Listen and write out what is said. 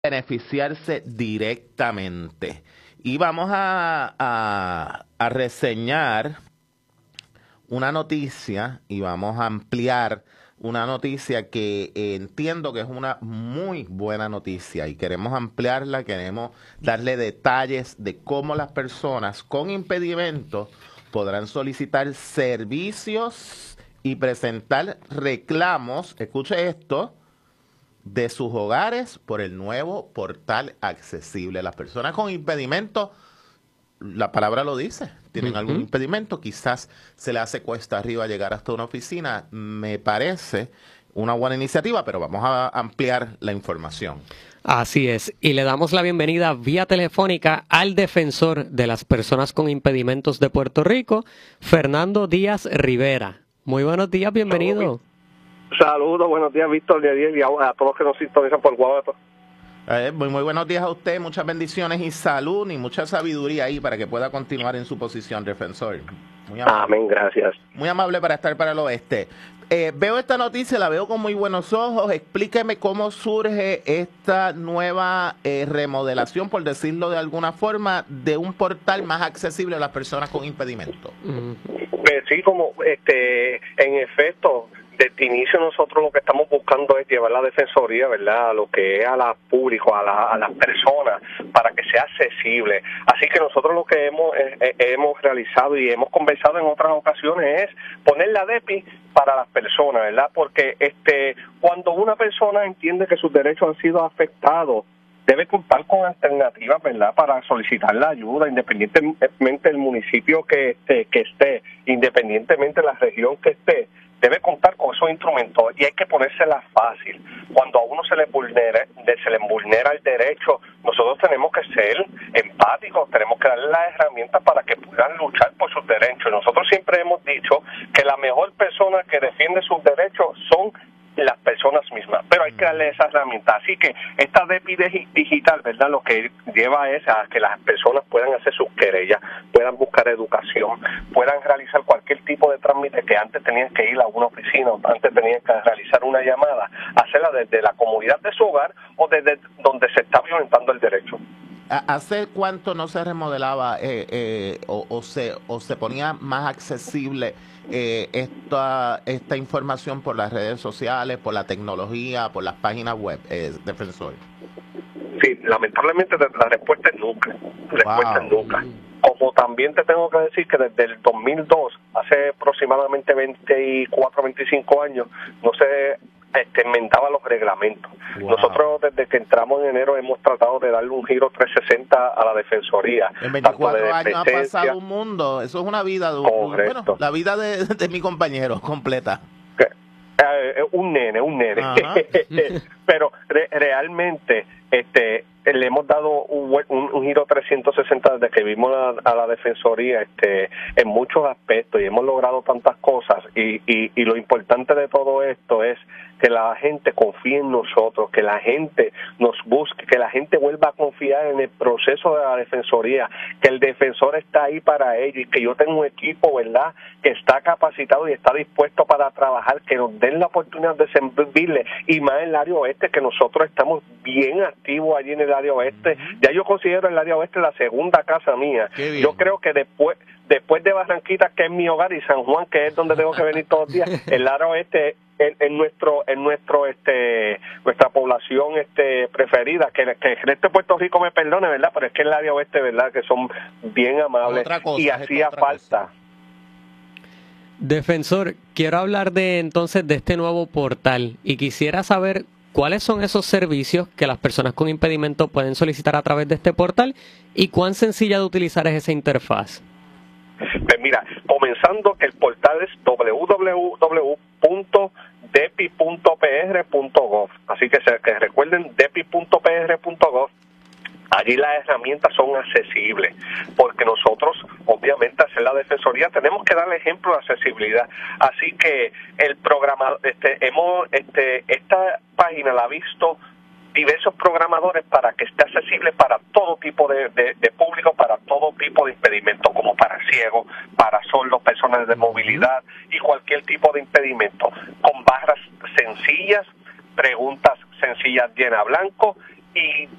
beneficiarse directamente. Y vamos a reseñar una noticia y vamos a ampliar una noticia que entiendo que es una muy buena noticia y queremos ampliarla, queremos darle detalles de cómo las personas con impedimentos podrán solicitar servicios y presentar reclamos, escuche esto, de sus hogares por el nuevo portal accesible. Las personas con impedimento, la palabra lo dice, tienen algún impedimento, quizás se le hace cuesta arriba llegar hasta una oficina. Me parece una buena iniciativa, pero vamos a ampliar la información. Así es, y le damos la bienvenida vía telefónica al defensor de las personas con impedimentos de Puerto Rico, Fernando Díaz Rivera. Muy buenos días, bienvenido. Saludos, buenos días, Víctor, y a todos que nos sintonizan por Guabato. Muy buenos días a usted, muchas bendiciones y salud y mucha sabiduría ahí para que pueda continuar en su posición, defensor. Muy amable. Amén, gracias. Muy amable para estar para el oeste. Veo esta noticia, la veo con muy buenos ojos. Explíqueme cómo surge esta nueva remodelación, por decirlo de alguna forma, de un portal más accesible a las personas con impedimento. Pues sí, como en efecto, desde inicio nosotros lo que estamos buscando es llevar la defensoría, ¿verdad?, a lo que es a la público, a las personas, para que sea accesible. Así que nosotros lo que hemos realizado y hemos conversado en otras ocasiones es poner la DEPI para las personas, ¿verdad? Porque cuando una persona entiende que sus derechos han sido afectados, debe contar con alternativas, ¿verdad?, para solicitar la ayuda, independientemente del municipio que esté, independientemente de la región que esté. Debe contar con esos instrumentos y hay que ponérsela fácil. Cuando a uno se le vulnera el derecho, nosotros tenemos que ser empáticos, tenemos que darle las herramientas para que puedan luchar por sus derechos. Nosotros siempre hemos dicho que la mejor persona que defiende sus derechos son las personas mismas, pero hay que darle esa herramienta. Así que esta DEPI digital, ¿verdad?, lo que lleva es a que las personas puedan hacer sus querellas, puedan buscar educación, puedan realizar cualquier tipo de trámite que antes tenían que ir a una oficina, antes tenían que realizar una llamada, hacerla desde la comodidad de su hogar o desde donde se está violentando el derecho. ¿Hace cuánto no se remodelaba o se ponía más accesible esta información por las redes sociales, por la tecnología, por las páginas web, defensor? Sí, lamentablemente la respuesta es nunca. Nunca. Como también te tengo que decir que desde el 2002, hace aproximadamente 24, 25 años, no se enmendaba los reglamentos. Nosotros desde que entramos en enero hemos tratado de darle un giro 360 a la Defensoría. En 24 años ha pasado un mundo, eso es una vida de bueno, la vida de mi compañero completa. Un nene. Pero realmente le hemos dado un giro 360 desde que vimos a la Defensoría en muchos aspectos y hemos logrado tantas cosas y lo importante de todo esto es que la gente confíe en nosotros, que la gente nos busque, que la gente vuelva a confiar en el proceso de la Defensoría, que el defensor está ahí para ello y que yo tengo un equipo, ¿verdad?, que está capacitado y está dispuesto para trabajar, que nos den la oportunidad de servirle, y más en el área oeste, que nosotros estamos bien activos allí en el área oeste. Ya yo considero el área oeste la segunda casa mía. Yo creo que después de Barranquita, que es mi hogar, y San Juan, que es donde tengo que venir todos los días, el área oeste en nuestra población preferida, que el Puerto Rico me perdone, ¿verdad?, pero es que el área oeste, ¿verdad?, que son bien amables y hacía falta. Defensor, quiero hablar entonces de este nuevo portal y quisiera saber cuáles son esos servicios que las personas con impedimento pueden solicitar a través de este portal y cuán sencilla de utilizar es esa interfaz. Pues mira, comenzando que el portal es www.depi.pr.gov, así que recuerden depi.pr.gov. Allí las herramientas son accesibles, porque nosotros, obviamente, hacer la defensoría tenemos que dar ejemplo de accesibilidad. Así que el programa, esta página la ha visto diversos programadores para que esté accesible para todo tipo de público, para todo tipo de impedimento, como para ciegos, para sordos, personas de movilidad y cualquier tipo de impedimento, con barras sencillas, preguntas sencillas llena blanco y